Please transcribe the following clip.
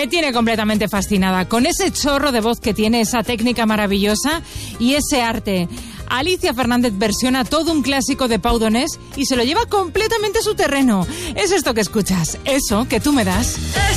Me tiene completamente fascinada con ese chorro de voz que tiene, esa técnica maravillosa y ese arte. Alicia Fernández versiona todo un clásico de Pau Donés y se lo lleva completamente a su terreno. Es esto que escuchas, eso que tú me das.